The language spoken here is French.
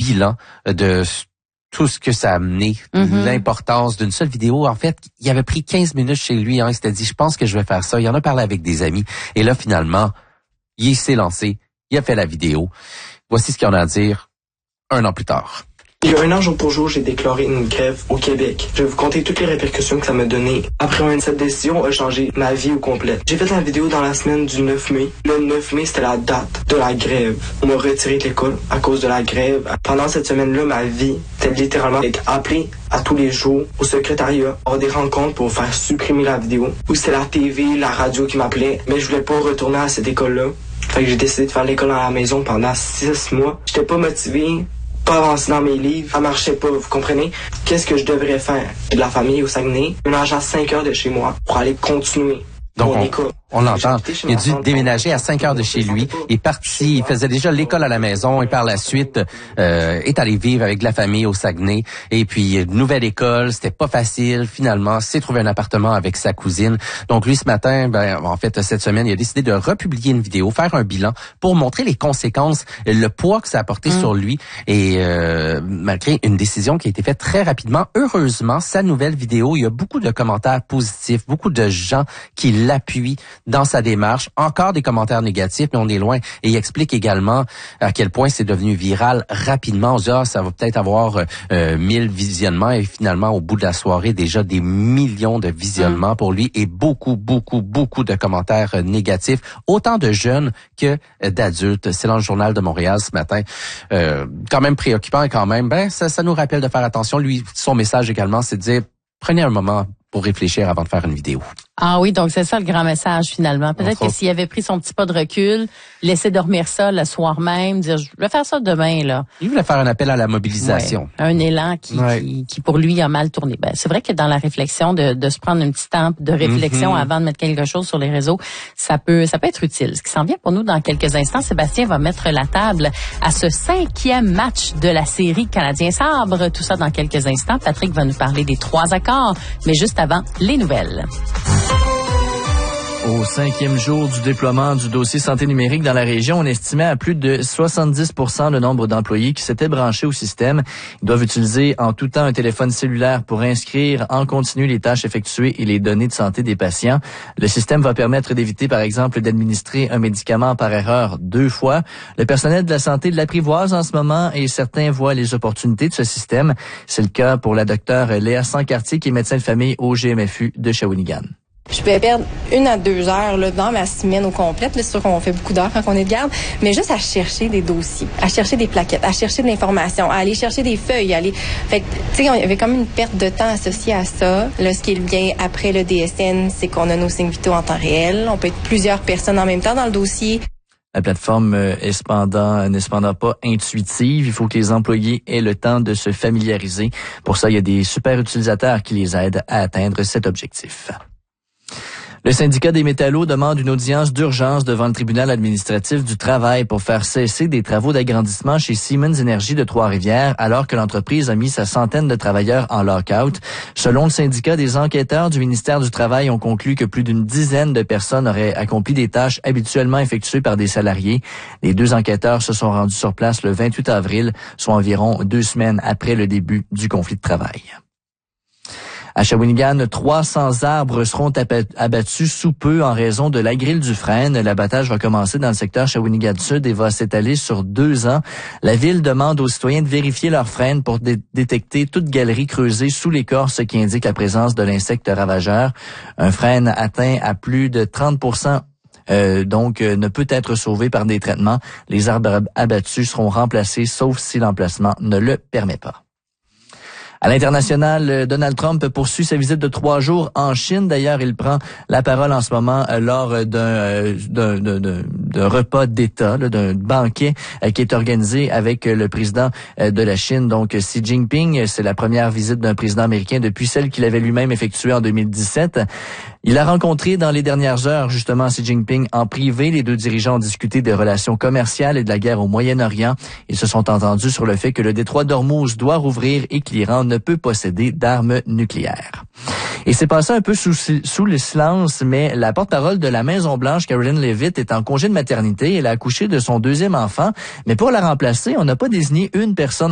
bilan de tout ce que ça a amené, l'importance d'une seule vidéo. En fait, il avait pris 15 minutes chez lui, il s'était dit, je pense que je vais faire ça. Il en a parlé avec des amis. Et là, finalement, il s'est lancé, il a fait la vidéo. Voici ce qu'il en a à dire 1 an plus tard. Il y a 1 an, jour pour jour, j'ai déclaré une grève au Québec. Je vais vous conter toutes les répercussions que ça m'a donné. Après cette décision a changé ma vie au complet. J'ai fait la vidéo dans la semaine du 9 mai. Le 9 mai, c'était la date de la grève. On m'a retiré de l'école à cause de la grève. Pendant cette semaine-là, ma vie, c'était littéralement être appelé à tous les jours au secrétariat, avoir des rencontres pour faire supprimer la vidéo. Ou c'était la TV, la radio qui m'appelait. Mais je voulais pas retourner à cette école-là. Fait que j'ai décidé de faire l'école à la maison pendant 6 mois. J'étais pas motivé, pas avancé dans mes livres, ça marchait pas, vous comprenez? Qu'est-ce que je devrais faire? J'ai de la famille au Saguenay, une à 5 heures de chez moi pour aller continuer. Donc, on l'entend. Il a dû déménager à 5 heures de chez lui. Il est parti, il faisait déjà l'école à la maison et par la suite est allé vivre avec la famille au Saguenay. Et puis, nouvelle école, c'était pas facile. Finalement, s'est trouvé un appartement avec sa cousine. Donc, lui, ce matin, en fait, cette semaine, il a décidé de republier une vidéo, faire un bilan pour montrer les conséquences, le poids que ça a porté sur lui. Et malgré une décision qui a été faite très rapidement, heureusement, sa nouvelle vidéo, il y a beaucoup de commentaires positifs, beaucoup de gens qui l'appuient dans sa démarche. Encore des commentaires négatifs, mais on est loin. Et il explique également à quel point c'est devenu viral rapidement. On se dit, ça va peut-être avoir 1000 visionnements et finalement, au bout de la soirée, déjà des millions de visionnements pour lui et beaucoup de commentaires négatifs. Autant de jeunes que d'adultes. C'est dans le Journal de Montréal ce matin. Quand même préoccupant et quand même, ça nous rappelle de faire attention. Lui, son message également, c'est de dire, prenez un moment pour réfléchir avant de faire une vidéo. Ah oui, donc c'est ça le grand message finalement. Peut-être que s'il avait pris son petit pas de recul, laisser dormir ça le soir même, dire je vais faire ça demain là. Il voulait faire un appel à la mobilisation. Ouais, un élan qui pour lui a mal tourné. C'est vrai que dans la réflexion de se prendre un petit temps de réflexion avant de mettre quelque chose sur les réseaux, ça peut être utile. Ce qui s'en vient pour nous dans quelques instants, Sébastien va mettre la table à ce 5e match de la série Canadien-Sabre. Tout ça dans quelques instants. Patrick va nous parler des 3 accords, mais juste avant les nouvelles. Au 5e jour du déploiement du dossier santé numérique dans la région, on estimait à plus de 70% le nombre d'employés qui s'étaient branchés au système. Ils doivent utiliser en tout temps un téléphone cellulaire pour inscrire en continu les tâches effectuées et les données de santé des patients. Le système va permettre d'éviter, par exemple, d'administrer un médicament par erreur 2 fois. Le personnel de la santé l'apprivoise en ce moment et certains voient les opportunités de ce système. C'est le cas pour la docteure Léa Sancartier, qui est médecin de famille au GMFU de Shawinigan. Je pouvais perdre 1 à 2 heures là, dans ma semaine au complète. C'est sûr qu'on fait beaucoup d'heures quand on est de garde, mais juste à chercher des dossiers, à chercher des plaquettes, à chercher de l'information, à aller chercher des feuilles, Fait que, tu sais, il y avait comme une perte de temps associée à ça. Là, ce qui est bien après le DSN, c'est qu'on a nos signes vitaux en temps réel. On peut être plusieurs personnes en même temps dans le dossier. La plateforme n'est cependant pas intuitive. Il faut que les employés aient le temps de se familiariser. Pour ça, il y a des super utilisateurs qui les aident à atteindre cet objectif. Le syndicat des métallos demande une audience d'urgence devant le tribunal administratif du travail pour faire cesser des travaux d'agrandissement chez Siemens Énergie de Trois-Rivières alors que l'entreprise a mis sa centaine de travailleurs en lock-out. Selon le syndicat, des enquêteurs du ministère du Travail ont conclu que plus d'une dizaine de personnes auraient accompli des tâches habituellement effectuées par des salariés. Les 2 enquêteurs se sont rendus sur place le 28 avril, soit environ 2 semaines après le début du conflit de travail. À Shawinigan, 300 arbres seront abattus sous peu en raison de la grille du frêne. L'abattage va commencer dans le secteur Shawinigan Sud et va s'étaler sur 2 ans. La ville demande aux citoyens de vérifier leurs frênes pour détecter toute galerie creusée sous l'écorce qui indique la présence de l'insecte ravageur. Un frêne atteint à plus de 30% ne peut être sauvé par des traitements. Les arbres abattus seront remplacés sauf si l'emplacement ne le permet pas. À l'international, Donald Trump poursuit sa visite de 3 jours en Chine. D'ailleurs, il prend la parole en ce moment lors d'un repas d'État, d'un banquet qui est organisé avec le président de la Chine, donc Xi Jinping. C'est la première visite d'un président américain depuis celle qu'il avait lui-même effectuée en 2017. Il a rencontré dans les dernières heures justement Xi Jinping en privé. Les 2 dirigeants ont discuté des relations commerciales et de la guerre au Moyen-Orient. Ils se sont entendus sur le fait que le détroit d'Ormuz doit rouvrir et que l'Iran ne peut posséder d'armes nucléaires. Et c'est passé un peu sous le silence, mais la porte-parole de la Maison-Blanche, Caroline Leavitt, est en congé de maternité. Elle a accouché de son 2e enfant. Mais pour la remplacer, on n'a pas désigné une personne